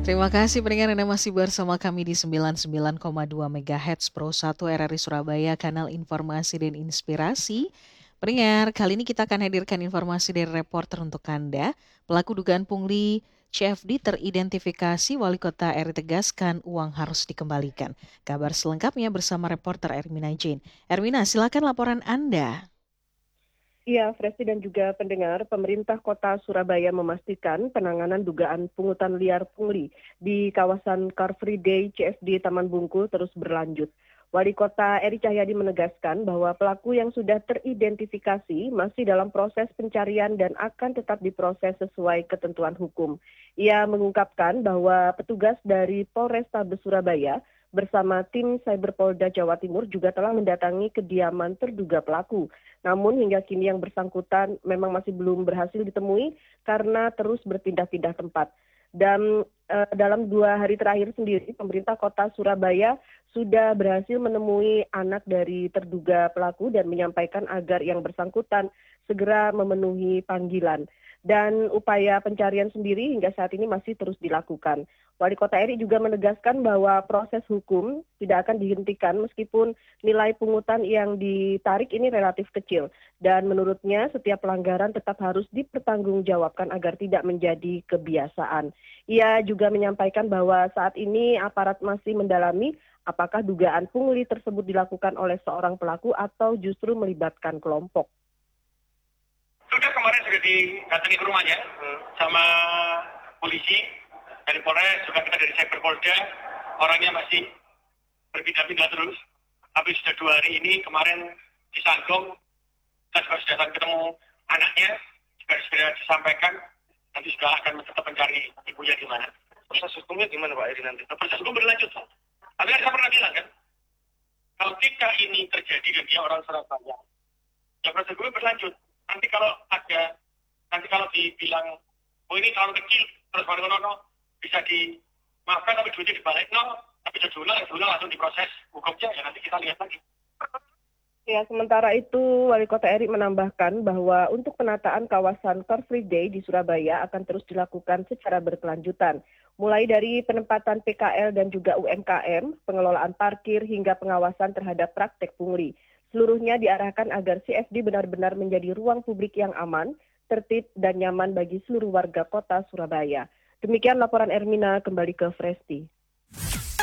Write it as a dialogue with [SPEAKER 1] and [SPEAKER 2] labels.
[SPEAKER 1] Terima kasih pendengar Anda masih bersama kami di 99,2 MHz Pro 1 RRI Surabaya, kanal informasi dan inspirasi. Pendengar, kali ini kita akan hadirkan informasi dari reporter untuk Anda. Pelaku dugaan pungli CFD teridentifikasi, Wali Kota RI tegaskan uang harus dikembalikan. Kabar selengkapnya bersama reporter Ermina Jane. Ermina, silakan laporan Anda.
[SPEAKER 2] Iya, Fresti dan juga pendengar, pemerintah kota Surabaya memastikan penanganan dugaan pungutan liar pungli di kawasan Car Free Day CFD Taman Bungkul terus berlanjut. Wali Kota Eri Cahyadi menegaskan bahwa pelaku yang sudah teridentifikasi masih dalam proses pencarian dan akan tetap diproses sesuai ketentuan hukum. Ia mengungkapkan bahwa petugas dari Polrestabes Surabaya bersama tim Cyberpolda Jawa Timur juga telah mendatangi kediaman terduga pelaku. Namun hingga kini yang bersangkutan memang masih belum berhasil ditemui karena terus berpindah-pindah tempat. Dan dalam 2 hari terakhir sendiri, pemerintah kota Surabaya sudah berhasil menemui anak dari terduga pelaku dan menyampaikan agar yang bersangkutan segera memenuhi panggilan. Dan upaya pencarian sendiri hingga saat ini masih terus dilakukan. Wali Kota RI juga menegaskan bahwa proses hukum tidak akan dihentikan meskipun nilai pungutan yang ditarik ini relatif kecil. Dan menurutnya setiap pelanggaran tetap harus dipertanggungjawabkan agar tidak menjadi kebiasaan. Ia juga menyampaikan bahwa saat ini aparat masih mendalami apakah dugaan pungli tersebut dilakukan oleh seorang pelaku atau justru melibatkan kelompok.
[SPEAKER 3] Kemarin sudah didatangi ke rumahnya sama polisi dari Polres, juga kita dari Cyberpolda, orangnya masih berpindah-pindah terus. Tapi sudah 2 hari ini, kemarin di Sangdong, kita juga sudah ketemu anaknya, juga sudah disampaikan, nanti juga akan tetap mencari ibunya di mana.
[SPEAKER 4] Proses hukumnya gimana Pak Eri nanti?
[SPEAKER 3] Proses hukum berlanjut. Tapi kan saya pernah bilang kan, kalau ketika ini terjadi dan dia orang Surabaya, ya proses hukumnya berlanjut. Nanti kalau dibilang, oh ini terlalu kecil, terus no, bisa dimaafkan tapi duitnya dibalik, no, tapi sudah diulang langsung diproses hukumnya, ya nanti kita lihat lagi.
[SPEAKER 2] Ya, sementara itu Wali Kota RI menambahkan bahwa untuk penataan kawasan Car Free Day di Surabaya akan terus dilakukan secara berkelanjutan. Mulai dari penempatan PKL dan juga UMKM, pengelolaan parkir hingga pengawasan terhadap praktek pungli. Seluruhnya diarahkan agar CFD benar-benar menjadi ruang publik yang aman, tertib, dan nyaman bagi seluruh warga kota Surabaya. Demikian laporan Ermina, kembali ke Fresti.